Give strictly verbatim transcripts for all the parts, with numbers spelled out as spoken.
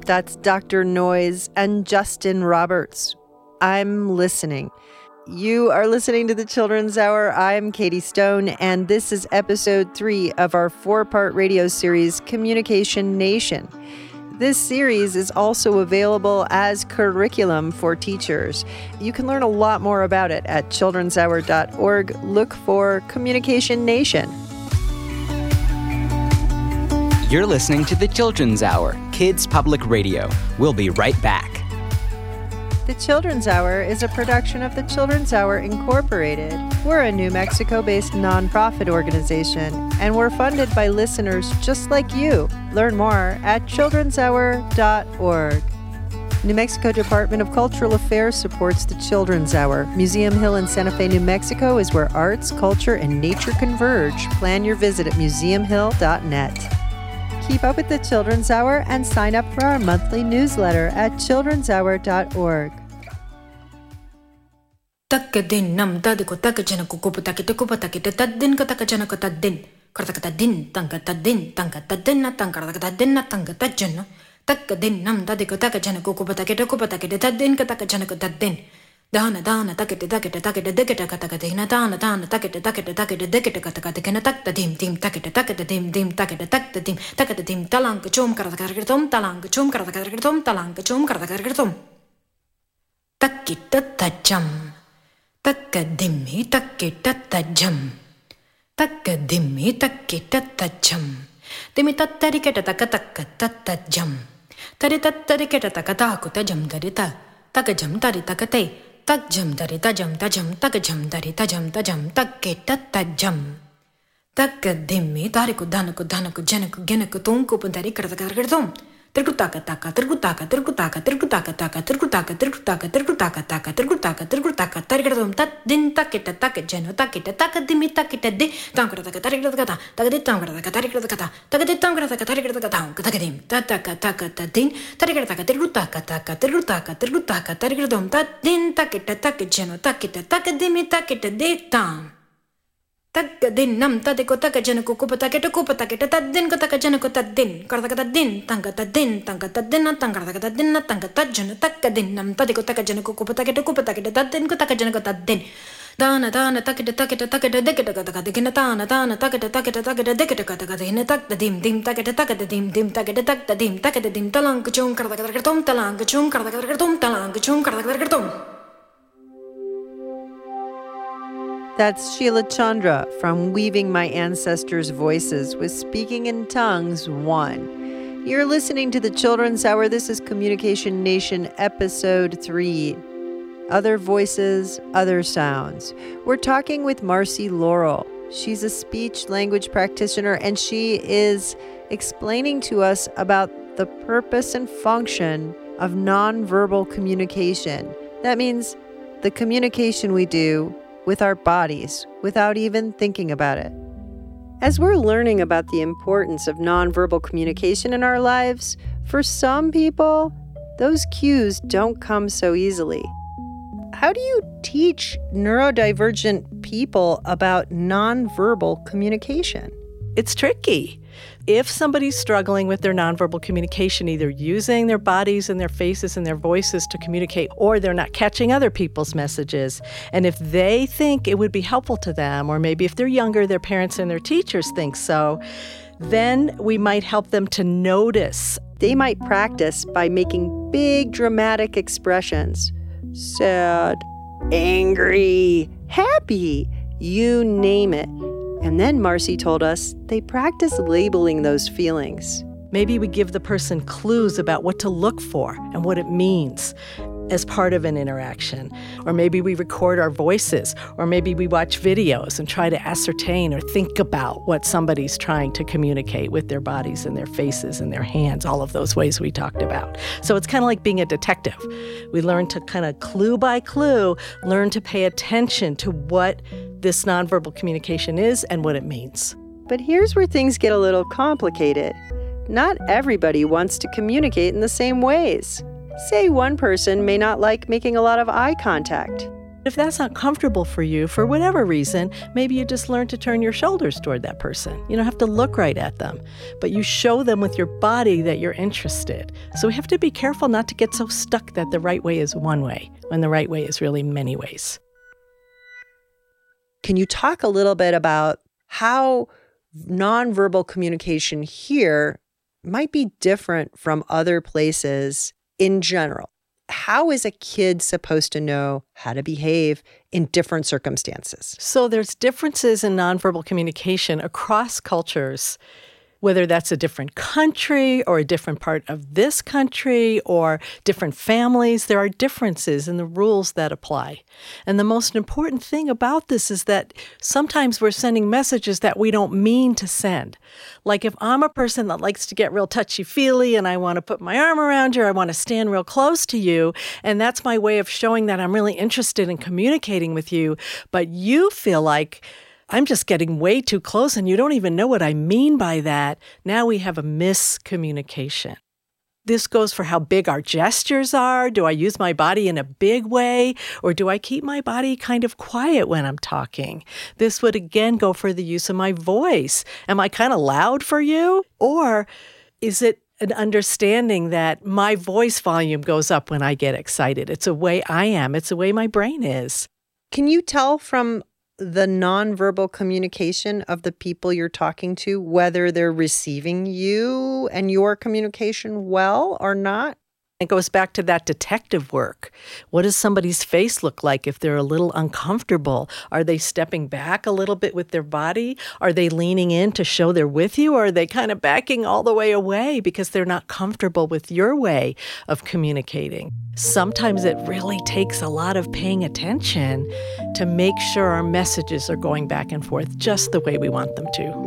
That's Doctor Noise and Justin Roberts. I'm listening. You are listening to the Children's Hour. I'm Katie Stone, and this is episode three of our four-part radio series, Communication Nation. This series is also available as curriculum for teachers. You can learn a lot more about it at children's hour dot org. Look for Communication Nation. You're listening to the Children's Hour, Kids Public Radio. We'll be right back. The Children's Hour is a production of the Children's Hour Incorporated. We're a New Mexico-based nonprofit organization, and we're funded by listeners just like you. Learn more at children's hour dot org. New Mexico Department of Cultural Affairs supports the Children's Hour. Museum Hill in Santa Fe, New Mexico is where arts, culture, and nature converge. Plan your visit at museum hill dot net. Keep up with the Children's Hour and sign up for our monthly newsletter at children's hour dot org. Takkadin nam tadiko takajanaku kuputakita kupatakita taddin katakajanako taddin kartakatadin tankatadin tankatadin tankarakatadin tankatajana takkadin nam tadiko takajanaku kuputakita kupatakita taddin katakajanako taddin Dana dana takita takita takita dekita katakadina dana dana takita takita takita dekita katakatikina takta dim dim takita takita dim dim takita takta dim takita dim talanka chum karakaratom talanka chum karakaratom talanka chum karakaratom takita tajam takadimi takita tajam takadimi takita tajam dimi tatarikata takataka tatajam tari tatarikata takataku tajam darita takajam tari takate Tajam dari tajam tajam takajam dari tajam tajam taketa tajam takadimi tariku danaku danaku janaku genaku tonku pundari kartakartom terkutaka taka terkutaka terkutaka terkutaka taka terkutaka terkutaka terkutaka taka terkutaka terkutaka tarikatom tat din taketa takajano taketa takadimi taketa de tankaraka tarikata takade tankaraka tarikata takade tankaraka tarikata takadim tataka takata din tarikata terkutaka taka terkutaka terkutaka tarikatom tat din taketa takajano taketa takadimi taketa de tam Takkadin nam tadiko takajanako kupataketa kupataketa taddin katakajanako taddin kartakatadin tankatadin tankatadin tankarakatadin tankatajana takkadin nam tadiko takajanako kupataketa kupataketa taddin katakajanako taddin Dana dana taketa taketa taketa deketa katakadikina dana dana taketa taketa taketa deketa katakadikina takta dim dim taketa taketa dim dim taketa takta dim taketa dim talanka chum kartakatakatom talanka chum kartakatakatom talanka chum kartakatakatom That's Sheila Chandra from Weaving My Ancestors' Voices with Speaking in Tongues one. You're listening to the Children's Hour. This is Communication Nation, Episode three. Other Voices, Other Sounds. We're talking with Marcy Laurel. She's a speech language practitioner, and she is explaining to us about the purpose and function of nonverbal communication. That means the communication we do with our bodies without even thinking about it. As we're learning about the importance of nonverbal communication in our lives, for some people, those cues don't come so easily. How do you teach neurodivergent people about nonverbal communication? It's tricky. If somebody's struggling with their nonverbal communication, either using their bodies and their faces and their voices to communicate, or they're not catching other people's messages, and if they think it would be helpful to them, or maybe if they're younger, their parents and their teachers think so, then we might help them to notice. They might practice by making big dramatic expressions. Sad, angry, happy, you name it. And then Marcy told us they practice labeling those feelings. Maybe we give the person clues about what to look for and what it means as part of an interaction. Or maybe we record our voices, or maybe we watch videos and try to ascertain or think about what somebody's trying to communicate with their bodies and their faces and their hands, all of those ways we talked about. So it's kind of like being a detective. We learn to kind of clue by clue, learn to pay attention to what this nonverbal communication is and what it means. But here's where things get a little complicated. Not everybody wants to communicate in the same ways. Say one person may not like making a lot of eye contact. If that's not comfortable for you, for whatever reason, maybe you just learn to turn your shoulders toward that person. You don't have to look right at them, but you show them with your body that you're interested. So we have to be careful not to get so stuck that the right way is one way, when the right way is really many ways. Can you talk a little bit about how nonverbal communication here might be different from other places in general? How is a kid supposed to know how to behave in different circumstances? So there's differences in nonverbal communication across cultures, whether that's a different country or a different part of this country or different families. There are differences in the rules that apply. And the most important thing about this is that sometimes we're sending messages that we don't mean to send. Like if I'm a person that likes to get real touchy-feely and I want to put my arm around you, or I want to stand real close to you, and that's my way of showing that I'm really interested in communicating with you, but you feel like I'm just getting way too close and you don't even know what I mean by that. Now we have a miscommunication. This goes for how big our gestures are. Do I use my body in a big way, or do I keep my body kind of quiet when I'm talking? This would again go for the use of my voice. Am I kind of loud for you? Or is it an understanding that my voice volume goes up when I get excited? It's a way I am. It's the way my brain is. Can you tell from the nonverbal communication of the people you're talking to whether they're receiving you and your communication well or not? It goes back to that detective work. What does somebody's face look like if they're a little uncomfortable? Are they stepping back a little bit with their body? Are they leaning in to show they're with you? Or are they kind of backing all the way away because they're not comfortable with your way of communicating? Sometimes it really takes a lot of paying attention to make sure our messages are going back and forth just the way we want them to.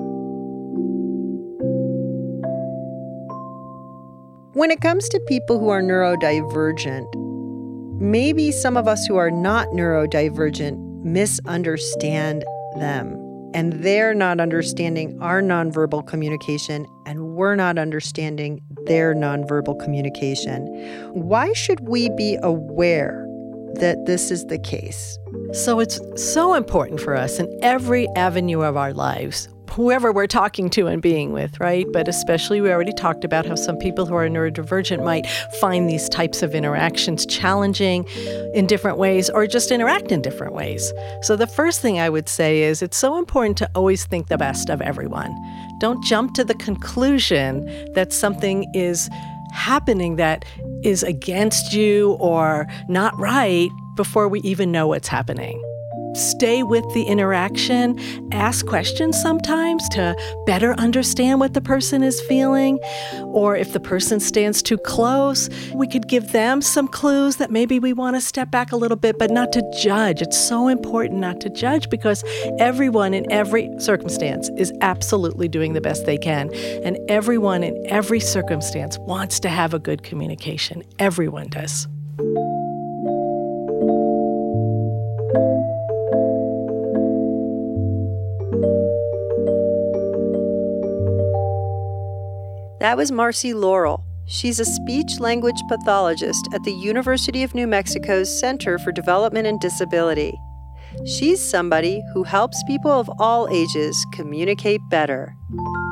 When it comes to people who are neurodivergent, maybe some of us who are not neurodivergent misunderstand them, and they're not understanding our nonverbal communication, and we're not understanding their nonverbal communication. Why should we be aware that this is the case? So it's so important for us in every avenue of our lives, whoever we're talking to and being with, right? But especially, we already talked about how some people who are neurodivergent might find these types of interactions challenging in different ways or just interact in different ways. So the first thing I would say is it's so important to always think the best of everyone. Don't jump to the conclusion that something is happening that is against you or not right before we even know what's happening. Stay with the interaction, ask questions sometimes to better understand what the person is feeling. Or if the person stands too close, we could give them some clues that maybe we want to step back a little bit, but not to judge. It's so important not to judge because everyone in every circumstance is absolutely doing the best they can. And everyone in every circumstance wants to have a good communication. Everyone does. That was Marcy Laurel. She's a speech-language pathologist at the University of New Mexico's Center for Development and Disability. She's somebody who helps people of all ages communicate better.